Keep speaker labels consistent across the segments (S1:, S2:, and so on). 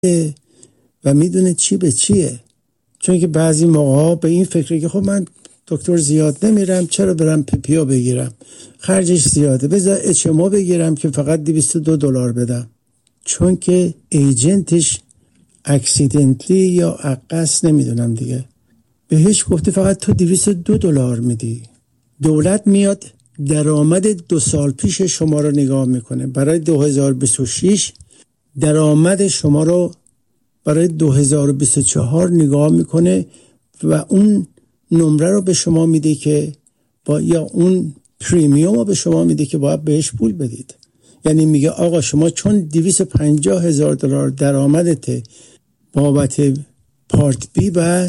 S1: و میدونه چی به چیه. چون که بعضی موقعا به این فکره که خب من دکتر زیاد نمیرم، چرا برم PPO بگیرم، خرجش زیاده، بذار HMO بگیرم که فقط $202 بدم. چون که ایجنتش اکسیدنتلی یا عقص نمیدونم دیگه بهش گفته فقط تو $202 میدی. دولت میاد درآمد 2 سال پیش شما رو نگاه میکنه، برای 2026 درآمد شما رو برای 2024 نگاه میکنه و اون نمره رو به شما میده که یا اون پریمیوم رو به شما میده که باید بهش پول بدید. یعنی میگه آقا شما چون $250,000 درآمدته بابت پارت بی و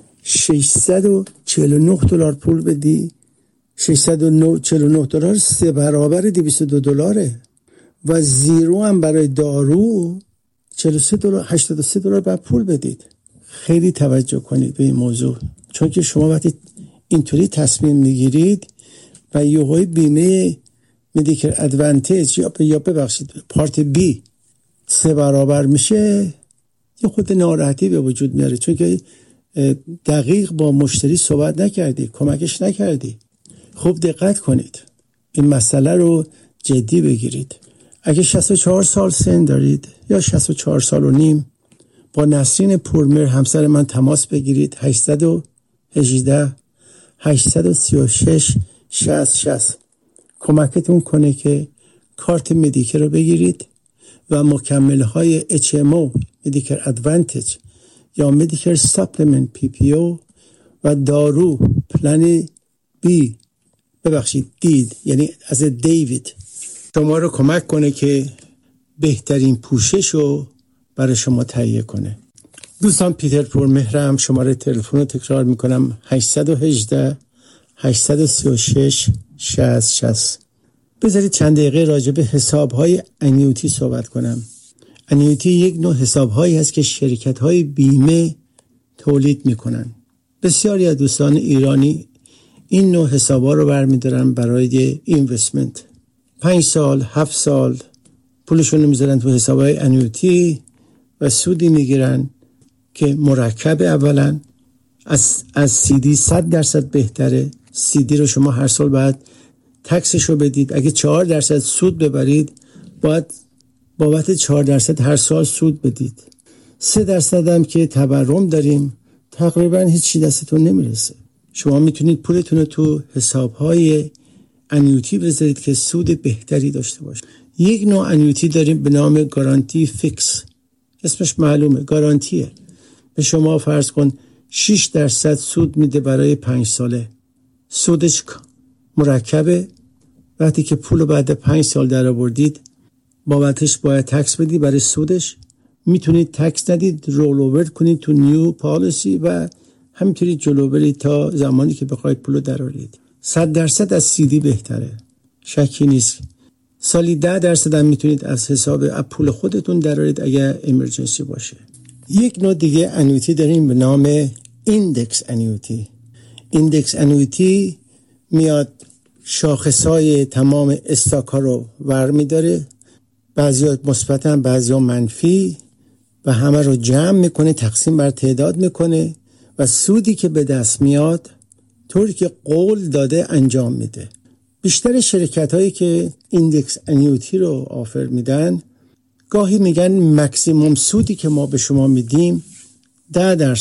S1: $649 پول بدی. $649 3 برابر $202 و زیرو هم برای دارو $83 باید پول بدید. خیلی توجه کنید به این موضوع، چون که شما وقتی اینطوری تصمیم میگیرید و یهوی بیمه مدیکر ادوانتیج یا ببخشید پارت بی 3 برابر میشه، یه خود ناراحتی به وجود میاره، چون که دقیق با مشتری صحبت نکردی، کمکش نکردی. خوب دقت کنید، این مسئله رو جدی بگیرید. اگه 64 سال سن دارید یا 64 سال و نیم، با نسرین پورمر همسر من تماس بگیرید. 818 836 60 کمکتون کنه که کارت مدیکر رو بگیرید و مکمل های HMO مدیکر ادوانتیج یا مدیکر ساپلمنت PPO و دارو پلن بی دید، یعنی از دیوید، شما رو کمک کنه که بهترین پوشش رو برای شما تهیه کنه. دوستان، پیتر پورمهرم، شماره تلفن رو تکرار میکنم: 818 836 60. بذارید چند دقیقه راجع به حساب‌های انیوتی صحبت کنم. انیوتی یک نوع حساب‌هایی هست که شرکت‌های بیمه تولید میکنن. بسیاری از دوستان ایرانی این نوع حساب‌ها رو برمی‌دارن برای اینوستمنت. 5 سال 7 سال پولشون رو میذارن تو حساب‌های انیوتی و سودی میگیرن که مرکب. اولا از CD 100% بهتره. CD رو شما هر سال باید تکسش رو بدید. اگه 4% سود ببرید باید بابت 4% هر سال سود بدید. 3% هم که تورم داریم، تقریبا هیچی دستتون نمیرسه. شما میتونید پولتون رو تو حساب‌های انیوتی بذارید که سود بهتری داشته باشه. یک نوع انیوتی داریم به نام گارانتی فیکس. اسمش معلومه، گارانتیه. به شما فرض کن 6% سود میده برای 5 ساله. سودش مرکبه. وقتی که پول رو بعد 5 سال در آوردید بابتش باید تکس بدی. برای سودش میتونید تکس ندید، رول اوور کنید تو نیو پالیسی و همینطوری جلو برید تا زمانی که بخواید پول رو در آورید. 100% از CD بهتره، شکی نیست. سالی 10% هم میتونید از حساب پول خودتون درآورید اگر امرجنسی باشه. یک نوع دیگه انویتی داریم به نام ایندکس انویتی. ایندکس انویتی میاد شاخصهای تمام استاک ها رو ورمی داره، بعضی مثبت هم بعضی منفی، و همه رو جمع میکنه، تقسیم بر تعداد میکنه و سودی که به دست میاد طوری که قول داده انجام میده. بیشتر شرکت هایی که ایندکس انیوتی رو آفر میدن گاهی میگن مکسیموم سودی که ما به شما میدیم 10%،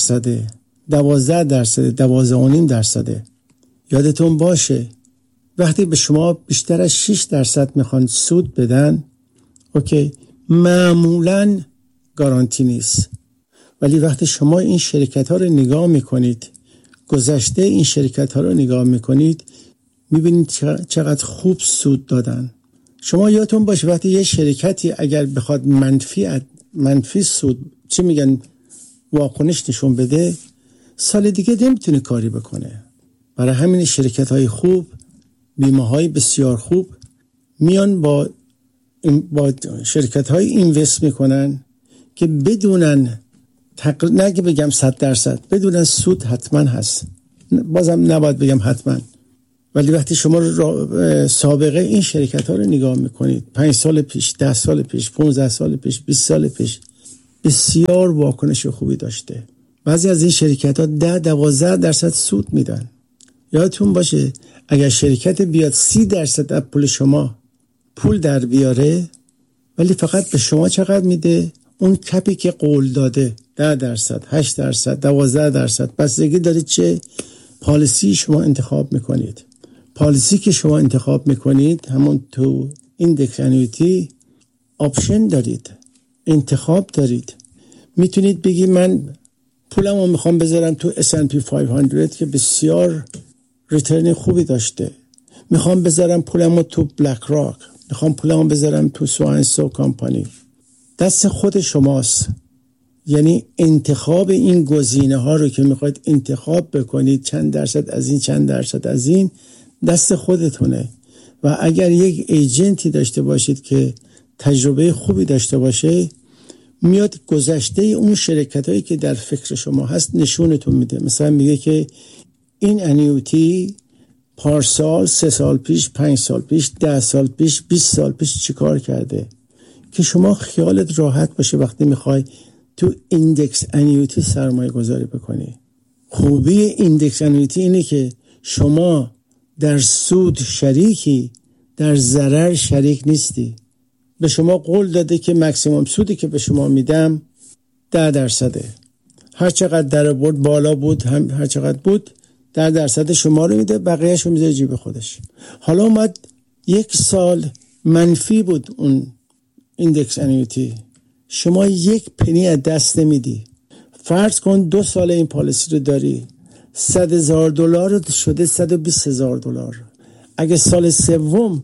S1: 12%، 12.5%. یادتون باشه وقتی به شما بیشتر از 6% میخوان سود بدن، اوکی، معمولاً گارانتی نیست. ولی وقتی شما این شرکت ها رو نگاه میکنید، گذشته این شرکت ها رو نگاه میکنید، میبینید چقدر خوب سود دادن. شما یادتون باشه وقتی یه شرکتی اگر بخواد منفی سود چی میگن واکنش نشون بده، سال دیگه نمیتونه کاری بکنه. برای همین شرکت های خوب، بیمه های بسیار خوب میان با شرکت های اینوست میکنن که بدونن نگه بگم 100%، بدونن سود حتما هست. بازم نباید بگم حتما، ولی وقتی شما سابقه این شرکت ها رو نگاه میکنید، 5 سال پیش، 10 سال پیش، 15 سال پیش، 20 سال پیش، بسیار واکنش خوبی داشته. بعضی از این شرکت ها 10-12% سود میدن. یادتون باشه اگر شرکت بیاد 30% از پول شما پول در بیاره، ولی فقط به شما چقدر میده؟ اون کپی که قول داده 10%، 8%، 12%. بستگی داره چه پالیسی شما انتخاب میکنید. پالیسی که شما انتخاب میکنید، همون تو ایندکس انویتی آپشن دارید، انتخاب دارید. میتونید بگی من پولمو میخوام بذارم تو S&P 500 که بسیار ریترن خوبی داشته، میخوام بذارم پولمو تو بلک راک، میخوام پولمو بذارم تو سوانسو کامپانی. دست خود شماست. یعنی انتخاب این گزینه ها رو که میخواید انتخاب بکنید، چند درصد از این چند درصد از این، دست خودتونه. و اگر یک ایجنتی داشته باشید که تجربه خوبی داشته باشه، میاد گذشته اون شرکت هایی که در فکر شما هست نشونتون میده. مثلا میگه که این انیوتی پارسال 3 سال پیش، 5 سال پیش، 10 سال پیش، 20 سال پیش چیکار کرده، که شما خیالت راحت باشه وقتی میخوای تو ایندکس انیوتی سرمایه گذاری بکنی. خوبی ایندکس انیوتی اینه که شما در سود شریکی، در ضرر شریک نیستی. به شما قول داده که مکسیمم سودی که به شما میدم 10%. هر چقدر در برد بالا بود، هر چقدر بود 10% شما رو میده، بقیه‌اش رو میذاره جیب خودش. حالا اومد 1 سال منفی بود اون ایندکس انیوتی، شما 1 پنی از دست نمیدی. فرض کن 2 سال این پالیسی رو داری، $100,000 شده $120,000. اگه سال سوم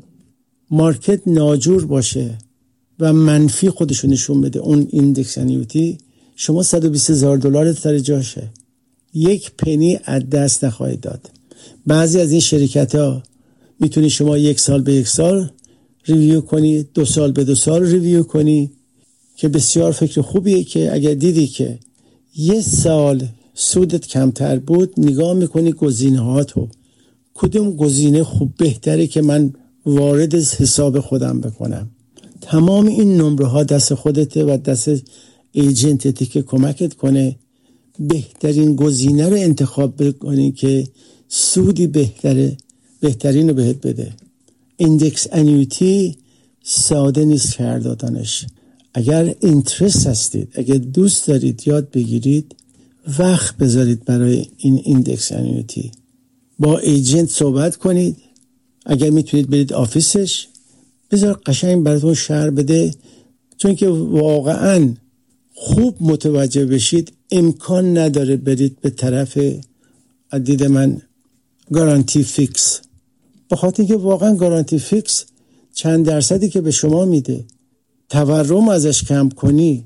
S1: مارکت ناجور باشه و منفی خودشو نشون بده اون ایندکس انیوتی، شما $120,000 سر جاشه، 1 پنی از دست نخواهید داد. بعضی از این شرکت ها میتونی شما 1 سال به 1 سال ریویو کنی، 2 سال به 2 سال ریویو کنی، که بسیار فکر خوبیه. که اگر دیدی که 1 سال سودت کمتر بود، نگاه میکنی گزینه هاتو، کدوم گزینه خوب بهتره که من وارد حساب خودم بکنم. تمام این نمره ها دست خودته و دست ایجنتتی که کمکت کنه بهترین گزینه رو انتخاب بکنی که سودی بهترین رو بهت بده. ایندکس انیویتی ساده نیست کار دادنش. اگر اینترست هستید، اگر دوست دارید یاد بگیرید، وقت بذارید برای این ایندکس انیویتی. با ایجنت صحبت کنید، اگر میتونید برید آفیسش، بذار قشنگ براتون شرح بده. چون که واقعا خوب متوجه بشید، امکان نداره برید به طرف عدید من گارانتی فیکس. بخاطر اینکه واقعا گارانتی فیکس چند درصدی که به شما میده، تورم ازش کم کنی،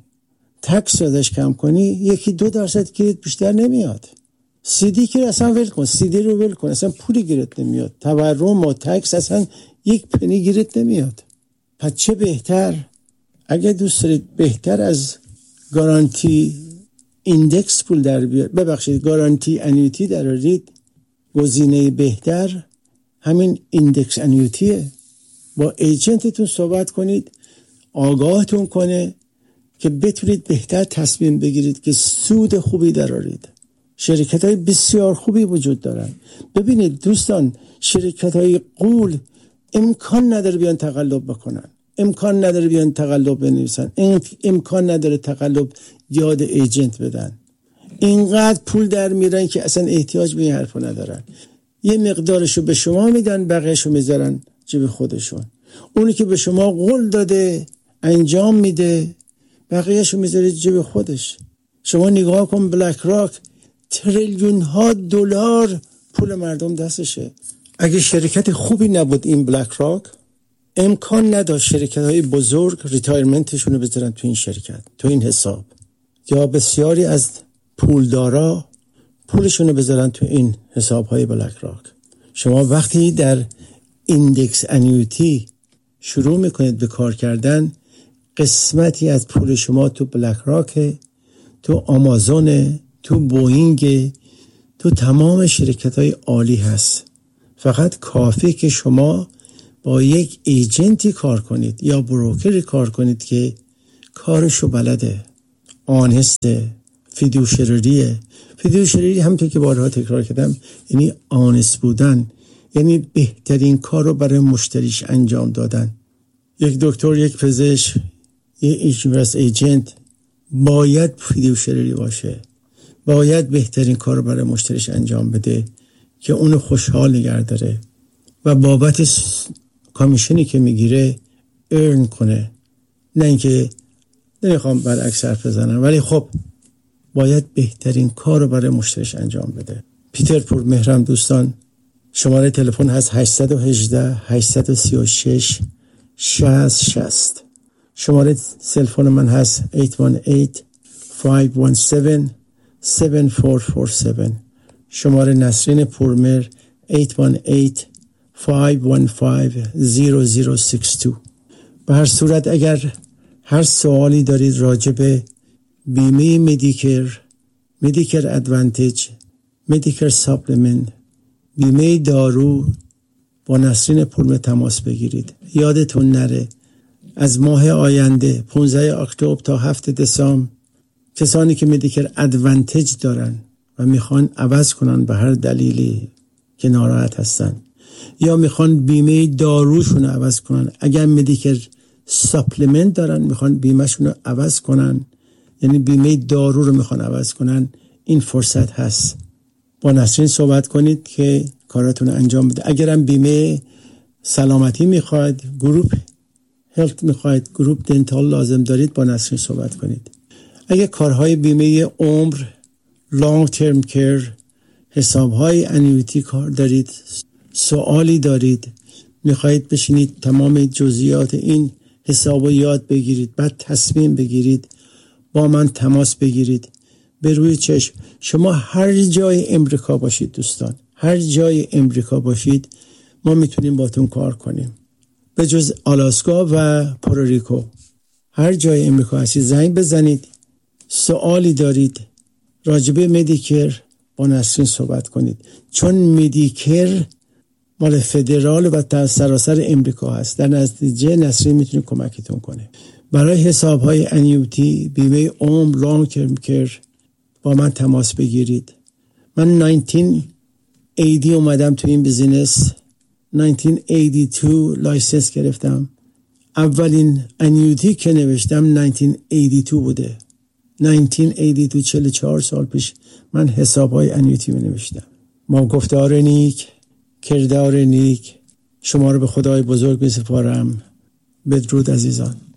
S1: تکس ازش کم کنی، 1-2% گیرت بیشتر نمیاد. CD که اصلا ول کن، CD رو ول کن، اصلا پولی گیرت نمیاد. تورم و تکس اصلا 1 پنی گیرت نمیاد. پس چه بهتر؟ اگه دوست دارید بهتر از گارانتی ایندکس پول در بیارید، ببخشید گارانتی انیویتی درارید، گزینه بهتر همین ایندکس انیویتیه. با ایجنتتون صحبت کنید، آگاهتون کنه که بتونید بهتر تصمیم بگیرید که سود خوبی درارید. شرکت‌های بسیار خوبی وجود دارن. ببینید دوستان، شرکت‌های قول امکان نداره بیان تقلب بکنن، امکان نداره بیان تقلب بنویسن، امکان نداره تقلب یاد ایجنت بدن. اینقدر پول در میرن که اصلا احتیاج به این حرفا ندارن. یه مقدارشو به شما میدن، بقیه‌شو میذارن جیب خودشون. اونی که به شما قول داده انجام میده، بقیه‌شو میذاره جیب خودش. شما نگاه کن، بلک راک تریلیون ها دلار پول مردم دستشه. اگه شرکت خوبی نبود این بلک راک، امکان نداشت شرکت های بزرگ ریتایرمنتشون رو بذارن تو این شرکت، تو این حساب، یا بسیاری از پولدارا پولشون رو بذارن تو این حساب های بلک راک. شما وقتی در ایندکس انیویتی شروع میکنید به کار کردن، قسمتی از پول شما تو بلک راک، تو آمازون، تو بوئینگ، تو تمام شرکت های عالی هست. فقط کافی که شما با یک ایجنتی کار کنید یا بروکری کار کنید که کارشو بلده. آنسته، فیدوشری همونطور که بارها تکرار کردم یعنی آنست بودن، یعنی بهترین کار رو برای مشتریش انجام دادن. یک دکتر، یک پزشک، یک اینشورنس ایجنت باید فیدوشری باشه، باید بهترین کار رو برای مشتریش انجام بده که اونو خوشحال نگه داره و بابت کامیشنی که میگیره ارن کنه. نه اینکه نمیخوام برعکس حرف بزنم، ولی خب باید بهترین کار رو برای مشتریش انجام بده. پیتر پور مهرم دوستان، شماره تلفن هست 818 836 6060. شماره تلفن من هست 818 517 7447. شماره نسرین پورمر 818 515 0062. به هر صورت اگر هر سوالی دارید راجع به بیمه مدیکر ادوانتیج، مدیکر ساپلمنت، بیمه دارو، با نسرین پورمر تماس بگیرید. یادتون نره از ماه آینده 15 اکتبر تا 7 دسامبر کسانی که مدیکر ادوانتیج دارن و میخوان عوض کنن به هر دلیلی که ناراحت هستن یا میخوان بیمه داروشون رو عوض کنن، اگر مدیکر ساپلمنت دارن میخوان بیمهشون رو عوض کنن، یعنی بیمه دارو رو میخوان عوض کنن، این فرصت هست. با نسرین صحبت کنید که کاراتون رو انجام بده. اگرم بیمه سلامتی میخواید، گروپ هلت میخواید، گروپ دنتال لازم دارید، با نسرین صحبت کنید. اگه کارهای بیمه عمر، لانگ ترم کیر، حسابهای انویتی کار دارید، سوالی دارید، میخواید بشینید تمام جزئیات این حساب رو یاد بگیرید، بعد تصمیم بگیرید، با من تماس بگیرید. به روی چشم. شما هر جای امریکا باشید دوستان، هر جای امریکا باشید ما میتونیم باتون کار کنیم، به جز آلاسکا و پوروریکو. هر جای امریکا هستید زنگ بزنید، سوالی دارید راجبه مدیکر با نسرین صحبت کنید، چون مدیکر مال فدرال و سراسر امریکا هست. در نتیجه نسرین میتونه کمکتون کنه. برای حسابهای انیوتی، بیمه عمر، لانگ ترم کیر با من تماس بگیرید. من 1980 اومدم تو این بیزینس، 1982 لایسنس گرفتم. اولین انیوتی که نوشتم 1982 بوده. 1982 44 سال پیش من حسابهای انیوتی می نوشتم. ما گفتار نیک، کردار نیک، شما رو به خدای بزرگ می سپارم. بدرود عزیزان.